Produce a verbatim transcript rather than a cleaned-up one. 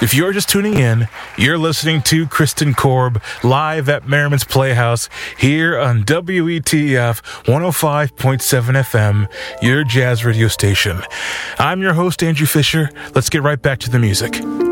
If you're just tuning in, you're listening to Kristen Korb live at Merriman's Playhouse here on W E T F one oh five point seven F M, your jazz radio station. I'm your host, Andrew Fisher. Let's get right back to the music.